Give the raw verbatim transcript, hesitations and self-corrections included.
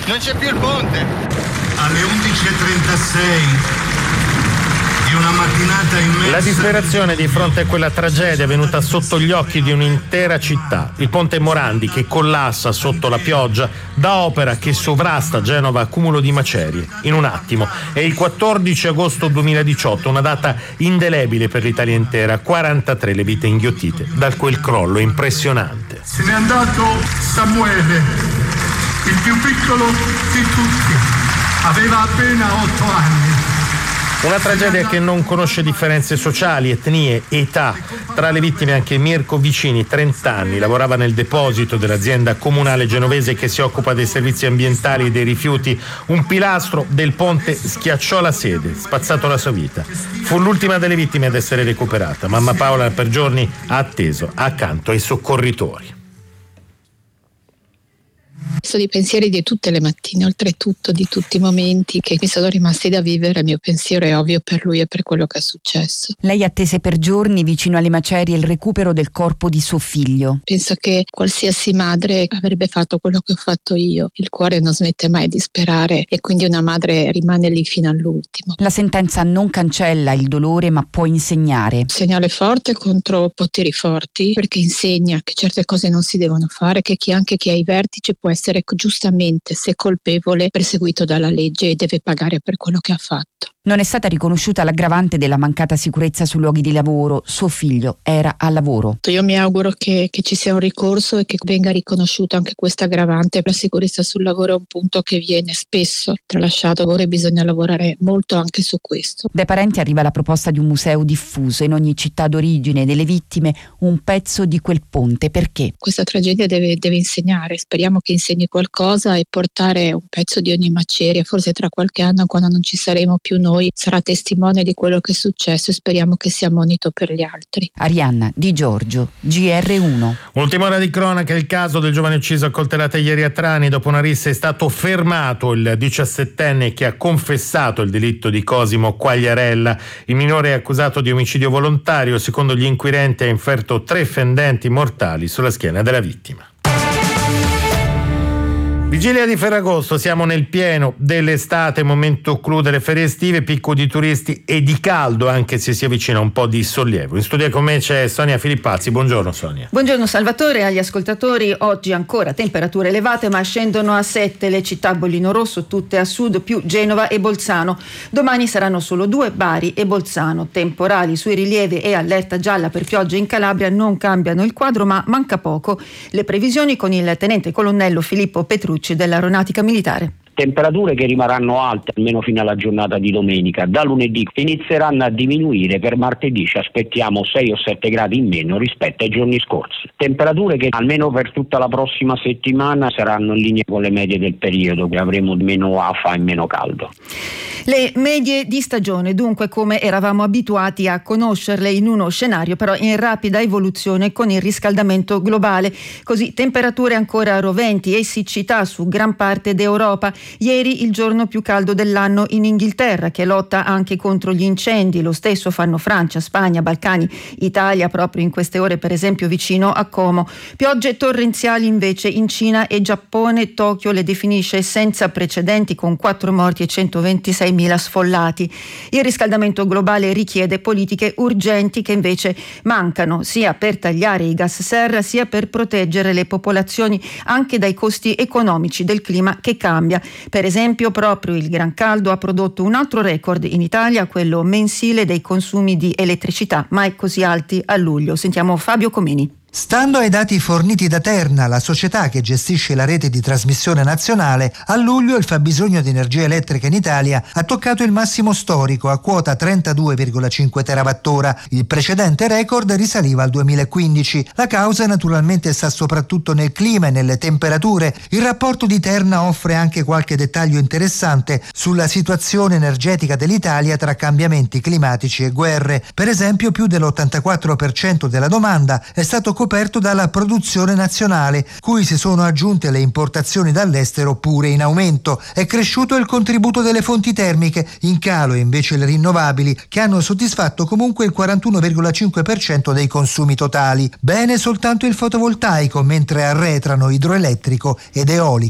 Non c'è più il ponte. Alle undici e trentasei di una mattinata immensa. La disperazione di fronte a quella tragedia venuta sotto gli occhi di un'intera città. Il ponte Morandi che collassa sotto la pioggia da opera che sovrasta Genova, accumulo di macerie. In un attimo. È il quattordici agosto duemiladiciotto, una data indelebile per l'Italia intera. quarantatré le vite inghiottite da quel crollo impressionante. Se n'è andato Samuele, il più piccolo di tutti. Aveva appena otto anni. Una tragedia che non conosce differenze sociali, etnie, età. Tra le vittime anche Mirko Vicini, trenta anni, lavorava nel deposito dell'azienda comunale genovese che si occupa dei servizi ambientali e dei rifiuti. Un pilastro del ponte schiacciò la sede, spazzato la sua vita. Fu l'ultima delle vittime ad essere recuperata. Mamma Paola per giorni ha atteso accanto ai soccorritori. Sono i pensieri di tutte le mattine, oltretutto di tutti i momenti che mi sono rimasti da vivere. Il mio pensiero è ovvio per lui e per quello che è successo. Lei attese per giorni vicino alle macerie il recupero del corpo di suo figlio. Penso che qualsiasi madre avrebbe fatto quello che ho fatto io. Il cuore non smette mai di sperare e quindi una madre rimane lì fino all'ultimo. La sentenza non cancella il dolore ma può insegnare. Segnale forte contro poteri forti, perché insegna che certe cose non si devono fare, che chi anche chi ha i vertici può essere giustamente, se colpevole, perseguito dalla legge e deve pagare per quello che ha fatto. Non è stata riconosciuta l'aggravante della mancata sicurezza sui luoghi di lavoro. Suo figlio era al lavoro. Io mi auguro che, che ci sia un ricorso e che venga riconosciuta anche questa aggravante. La sicurezza sul lavoro è un punto che viene spesso tralasciato, ora bisogna lavorare molto anche su questo. Dai parenti arriva la proposta di un museo diffuso in ogni città d'origine delle vittime, un pezzo di quel ponte. Perché? Questa tragedia deve, deve insegnare, speriamo che insegni qualcosa e portare un pezzo di ogni maceria, forse tra qualche anno, quando non ci saremo più noi, sarà testimone di quello che è successo e speriamo che sia monito per gli altri. Arianna Di Giorgio, G R uno. Ultima ora di cronaca, il caso del giovane ucciso a coltellate ieri a Trani. Dopo una rissa è stato fermato il diciassettenne che ha confessato il delitto di Cosimo Quagliarella. Il minore è accusato di omicidio volontario. Secondo gli inquirenti ha inferto tre fendenti mortali sulla schiena della vittima. Vigilia di Ferragosto, siamo nel pieno dell'estate, momento clou delle ferie estive, picco di turisti e di caldo, anche se si avvicina un po' di sollievo. In studio con me c'è Sonia Filippazzi. Buongiorno Sonia. Buongiorno Salvatore, agli ascoltatori. Oggi ancora temperature elevate ma scendono a sette le città a bollino rosso, tutte a sud, più Genova e Bolzano. Domani saranno solo due, Bari e Bolzano. Temporali sui rilievi e allerta gialla per piogge in Calabria non cambiano il quadro, ma manca poco. Le previsioni con il tenente colonnello Filippo Petrucci dell'Aeronautica Militare. Temperature che rimarranno alte almeno fino alla giornata di domenica. Da lunedì inizieranno a diminuire, per martedì ci aspettiamo sei o sette gradi in meno rispetto ai giorni scorsi. Temperature che almeno per tutta la prossima settimana saranno in linea con le medie del periodo, che avremo meno afa e meno caldo. Le medie di stagione, dunque, come eravamo abituati a conoscerle in uno scenario però in rapida evoluzione con il riscaldamento globale. Così temperature ancora roventi e siccità su gran parte d'Europa. Ieri il giorno più caldo dell'anno in Inghilterra, che lotta anche contro gli incendi. Lo stesso fanno Francia, Spagna, Balcani, Italia proprio in queste ore, per esempio vicino a Como. Piogge torrenziali invece in Cina e Giappone. Tokyo le definisce senza precedenti, con quattro morti e centoventiseimila sfollati. Il riscaldamento globale richiede politiche urgenti che invece mancano, sia per tagliare i gas serra sia per proteggere le popolazioni anche dai costi economici del clima che cambia. Per esempio, proprio il gran caldo ha prodotto un altro record in Italia, quello mensile dei consumi di elettricità, mai così alti a luglio. Sentiamo Fabio Comini. Stando ai dati forniti da Terna, la società che gestisce la rete di trasmissione nazionale, a luglio il fabbisogno di energia elettrica in Italia ha toccato il massimo storico a quota trentadue virgola cinque terawattora. Il precedente record risaliva al duemilaquindici. La causa naturalmente sta soprattutto nel clima e nelle temperature. Il rapporto di Terna offre anche qualche dettaglio interessante sulla situazione energetica dell'Italia tra cambiamenti climatici e guerre. Per esempio, più dell'ottantaquattro per cento della domanda è stato coperto dalla produzione nazionale, cui si sono aggiunte le importazioni dall'estero pure in aumento. È cresciuto il contributo delle fonti termiche, in calo invece le rinnovabili, che hanno soddisfatto comunque il quarantuno virgola cinque per cento dei consumi totali. Bene soltanto il fotovoltaico, mentre arretrano idroelettrico ed eolico.